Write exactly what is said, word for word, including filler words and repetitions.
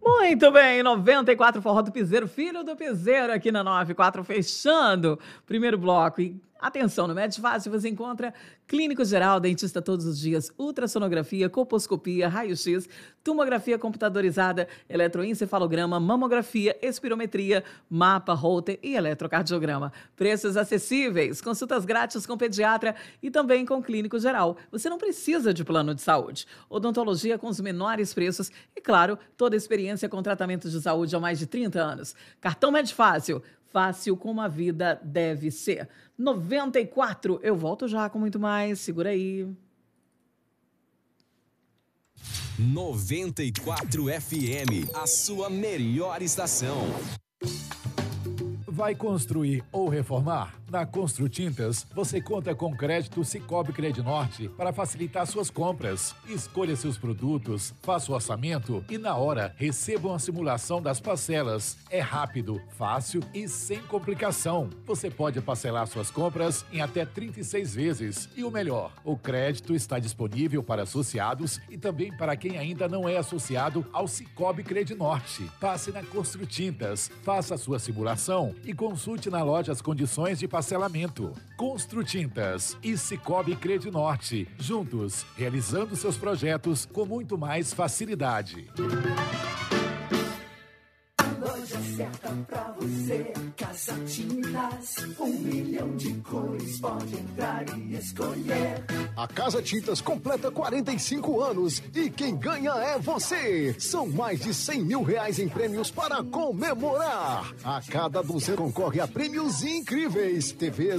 Muito bem, noventa e quatro Forró do Piseiro, filho do Piseiro aqui na noventa e quatro, fechando o primeiro bloco. E atenção, no Med Fácil você encontra clínico geral, dentista todos os dias, ultrassonografia, colposcopia, raio-x, tomografia computadorizada, eletroencefalograma, mamografia, espirometria, mapa, Holter e eletrocardiograma. Preços acessíveis, consultas grátis com pediatra e também com clínico geral. Você não precisa de plano de saúde. Odontologia com os menores preços e, claro, toda a experiência com tratamento de saúde há mais de trinta anos. Cartão Med Fácil. Fácil como a vida deve ser. noventa e quatro, eu volto já com muito mais, segura aí. noventa e quatro F M, a sua melhor estação. Vai construir ou reformar? Na Construtintas, você conta com crédito Sicoob Credinorte para facilitar suas compras. Escolha seus produtos, faça o orçamento e, na hora, receba uma simulação das parcelas. É rápido, fácil e sem complicação. Você pode parcelar suas compras em até trinta e seis vezes. E o melhor, o crédito está disponível para associados e também para quem ainda não é associado ao Sicoob Credinorte. Passe na Construtintas, faça a sua simulação e consulte na loja as condições de parcelamento. Construtintas e Sicoob Credinorte, juntos, realizando seus projetos com muito mais facilidade. Loja certa pra você, Casa Tintas, um milhão de cores, pode entrar e escolher. A Casa Tintas completa quarenta e cinco anos e quem ganha é você. São mais de cem mil reais em prêmios para comemorar. A cada duzentos concorre a prêmios incríveis, T Vs